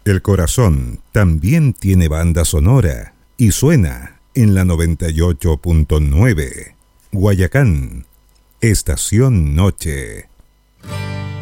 El corazón también tiene banda sonora y suena en la 98.9. Guayacán, Estación Noche.